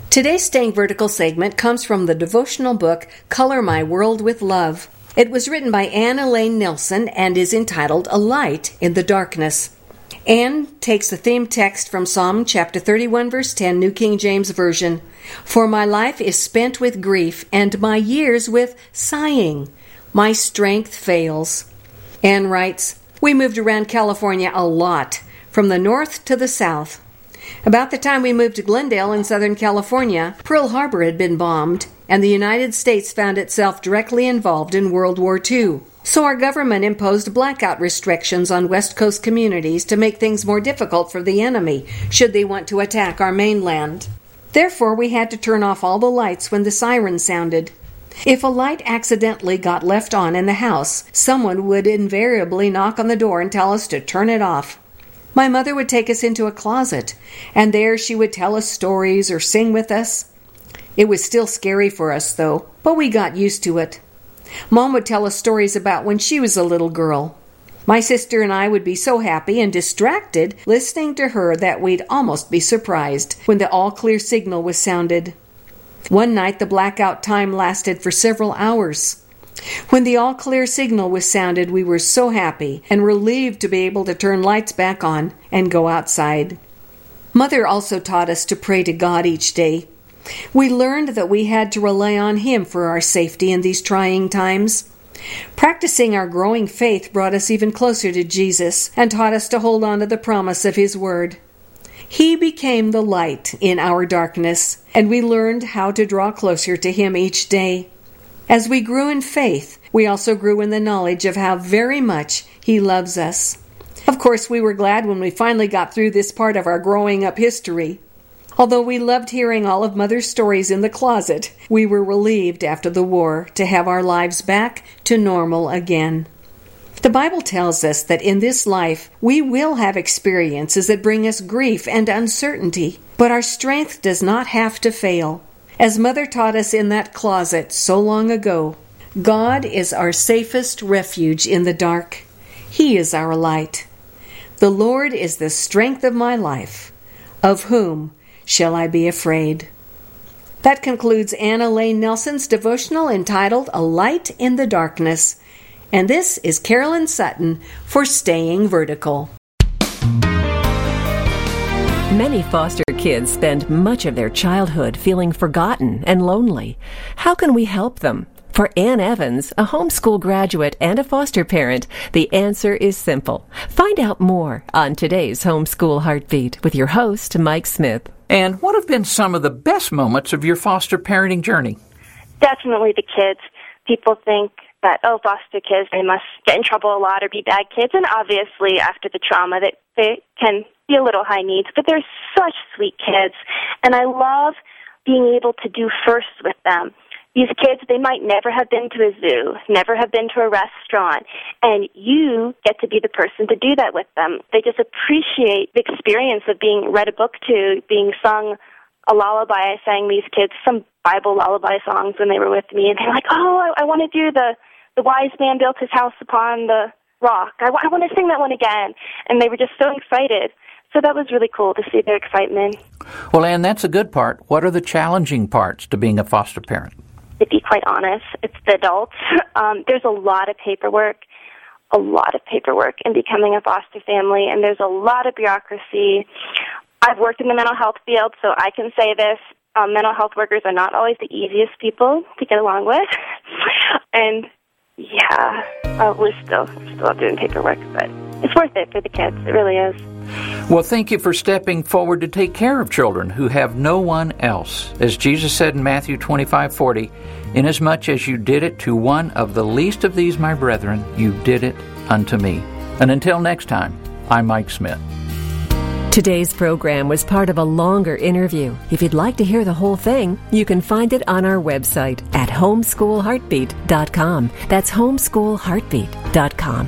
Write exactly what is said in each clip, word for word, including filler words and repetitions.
Today's Staying Vertical segment comes from the devotional book, Color My World with Love. It was written by Anne Elaine Nelson and is entitled A Light in the Darkness. Anne takes the theme text from Psalm chapter thirty-one, verse ten, New King James Version. For my life is spent with grief, and my years with sighing. My strength fails. Anne writes, we moved around California a lot, from the north to the south. About the time we moved to Glendale in Southern California, Pearl Harbor had been bombed, and the United States found itself directly involved in World War Two. So our government imposed blackout restrictions on West Coast communities to make things more difficult for the enemy, should they want to attack our mainland. Therefore, we had to turn off all the lights when the siren sounded. If a light accidentally got left on in the house, someone would invariably knock on the door and tell us to turn it off. My mother would take us into a closet, and there she would tell us stories or sing with us. It was still scary for us, though, but we got used to it. Mom would tell us stories about when she was a little girl. My sister and I would be so happy and distracted listening to her that we'd almost be surprised when the all-clear signal was sounded. One night the blackout time lasted for several hours. When the all-clear signal was sounded, we were so happy and relieved to be able to turn lights back on and go outside. Mother also taught us to pray to God each day. We learned that we had to rely on Him for our safety in these trying times. Practicing our growing faith brought us even closer to Jesus and taught us to hold on to the promise of His Word. He became the light in our darkness, and we learned how to draw closer to Him each day. As we grew in faith, we also grew in the knowledge of how very much He loves us. Of course, we were glad when we finally got through this part of our growing up history. Although we loved hearing all of Mother's stories in the closet, we were relieved after the war to have our lives back to normal again. The Bible tells us that in this life we will have experiences that bring us grief and uncertainty, but our strength does not have to fail. As Mother taught us in that closet so long ago, God is our safest refuge in the dark. He is our light. The Lord is the strength of my life. Of whom shall I be afraid? That concludes Anne Elaine Nelson's devotional entitled A Light in the Darkness. And this is Carolyn Sutton for Staying Vertical. Many foster kids spend much of their childhood feeling forgotten and lonely. How can we help them? For Ann Evans, a homeschool graduate and a foster parent, the answer is simple. Find out more on today's Homeschool Heartbeat with your host, Mike Smith. And what have been some of the best moments of your foster parenting journey? Definitely the kids. People think that, oh, foster kids, they must get in trouble a lot or be bad kids. And obviously, after the trauma, that they can be a little high needs. But they're such sweet kids. And I love being able to do first with them. These kids, they might never have been to a zoo, never have been to a restaurant, and you get to be the person to do that with them. They just appreciate the experience of being read a book to, being sung a lullaby. I sang these kids some Bible lullaby songs when they were with me, and they're like, oh, I, I want to do the, the wise man built his house upon the rock. I, I want to sing that one again. And they were just so excited. So that was really cool to see their excitement. Well, Ann, that's a good part. What are the challenging parts to being a foster parent? To be quite honest, it's the adults. Um, there's a lot of paperwork, a lot of paperwork in becoming a foster family, and there's a lot of bureaucracy. I've worked in the mental health field, so I can say this. Um, mental health workers are not always the easiest people to get along with. And, yeah, uh, we're still, we're still doing paperwork, but it's worth it for the kids. It really is. Well, thank you for stepping forward to take care of children who have no one else. As Jesus said in Matthew twenty-five forty, inasmuch as you did it to one of the least of these, my brethren, you did it unto me. And until next time, I'm Mike Smith. Today's program was part of a longer interview. If you'd like to hear the whole thing, you can find it on our website at homeschool heartbeat dot com. That's homeschool heartbeat dot com.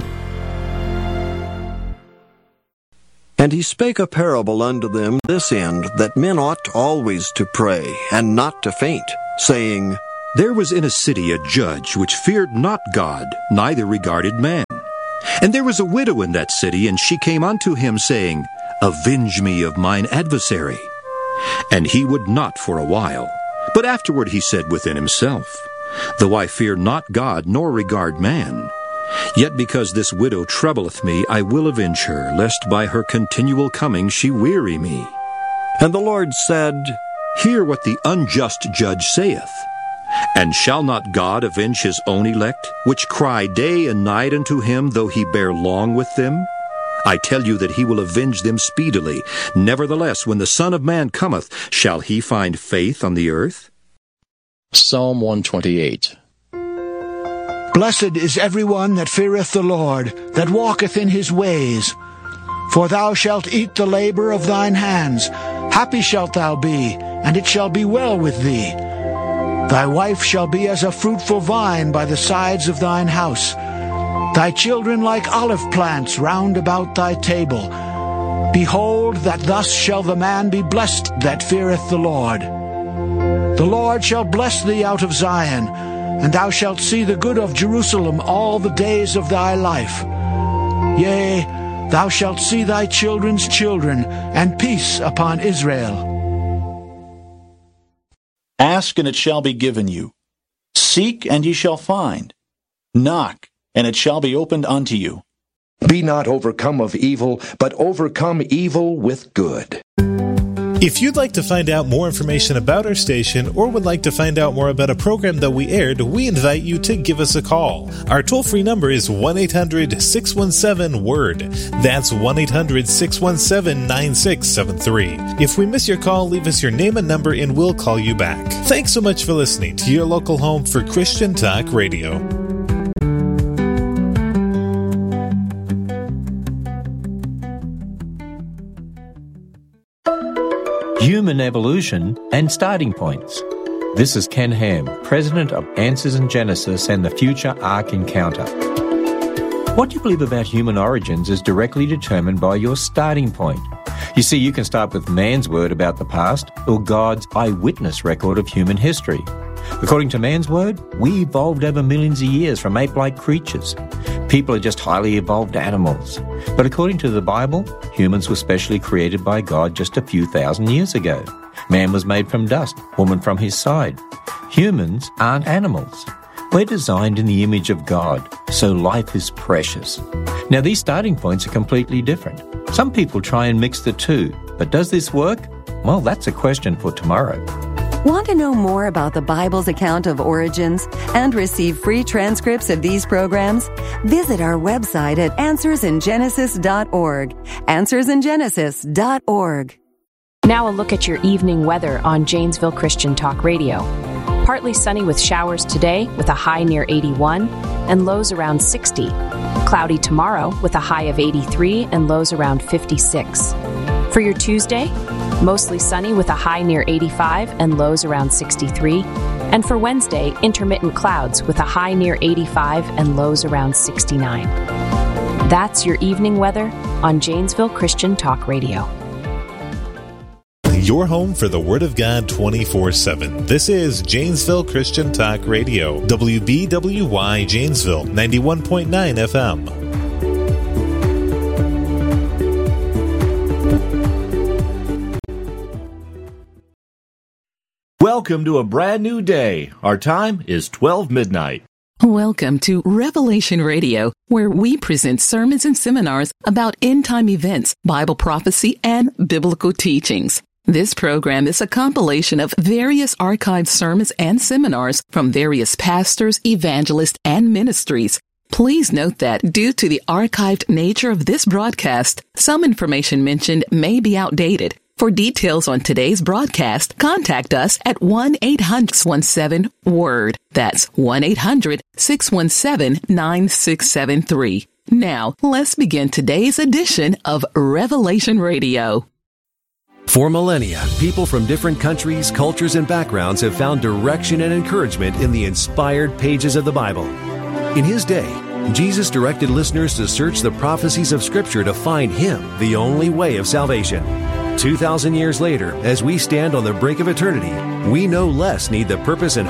And he spake a parable unto them this end, that men ought always to pray, and not to faint, saying, There was in a city a judge which feared not God, neither regarded man. And there was a widow in that city, and she came unto him, saying, Avenge me of mine adversary. And he would not for a while. But afterward he said within himself, Though I fear not God, nor regard man, yet because this widow troubleth me, I will avenge her, lest by her continual coming she weary me. And the Lord said, Hear what the unjust judge saith. And shall not God avenge his own elect, which cry day and night unto him, though he bear long with them? I tell you that he will avenge them speedily. Nevertheless, when the Son of Man cometh, shall he find faith on the earth? Psalm one twenty-eight. Blessed is every one that feareth the Lord, that walketh in his ways. For thou shalt eat the labor of thine hands. Happy shalt thou be, and it shall be well with thee. Thy wife shall be as a fruitful vine by the sides of thine house, thy children like olive plants round about thy table. Behold, that thus shall the man be blessed that feareth the Lord. The Lord shall bless thee out of Zion, and thou shalt see the good of Jerusalem all the days of thy life. Yea, thou shalt see thy children's children, and peace upon Israel. Ask, and it shall be given you. Seek, and ye shall find. Knock, and it shall be opened unto you. Be not overcome of evil, but overcome evil with good. If you'd like to find out more information about our station or would like to find out more about a program that we aired, we invite you to give us a call. Our toll-free number is one eight hundred six one seven word. That's one eight hundred six one seven nine six seven three. If we miss your call, leave us your name and number and we'll call you back. Thanks so much for listening to your local home for Christian Talk Radio. Human Evolution and Starting Points. This is Ken Ham, President of Answers in Genesis and the Future Ark Encounter. What you believe about human origins is directly determined by your starting point. You see, you can start with man's word about the past or God's eyewitness record of human history. According to man's word, we evolved over millions of years from ape-like creatures. People are just highly evolved animals. But according to the Bible, humans were specially created by God just a few thousand years ago. Man was made from dust, woman from his side. Humans aren't animals. We're designed in the image of God, so life is precious. Now, these starting points are completely different. Some people try and mix the two, but does this work? Well, that's a question for tomorrow. Want to know more about the Bible's account of origins and receive free transcripts of these programs? Visit our website at answers in genesis dot org. answers in genesis dot org. Now a look at your evening weather on Janesville Christian Talk Radio. Partly sunny with showers today with a high near eighty-one and lows around sixty. Cloudy tomorrow with a high of eighty-three and lows around fifty-six. For your Tuesday, mostly sunny with a high near eighty-five and lows around sixty-three. And for Wednesday, intermittent clouds with a high near eighty-five and lows around sixty-nine. That's your evening weather on Janesville Christian Talk Radio. Your home for the Word of God twenty-four seven. This is Janesville Christian Talk Radio, W B W Y Janesville, ninety-one point nine F M. Welcome to a brand new day. Our time is twelve midnight. Welcome to Revelation Radio, where we present sermons and seminars about end-time events, Bible prophecy, and biblical teachings. This program is a compilation of various archived sermons and seminars from various pastors, evangelists, and ministries. Please note that due to the archived nature of this broadcast, some information mentioned may be outdated. For details on today's broadcast, contact us at one eight hundred six one seven WORD. That's one eight hundred six one seven nine six seven three. Now, let's begin today's edition of Revelation Radio. For millennia, people from different countries, cultures, and backgrounds have found direction and encouragement in the inspired pages of the Bible. In His day, Jesus directed listeners to search the prophecies of Scripture to find Him, the only way of salvation. Two thousand years later, as we stand on the brink of eternity, we no less need the purpose and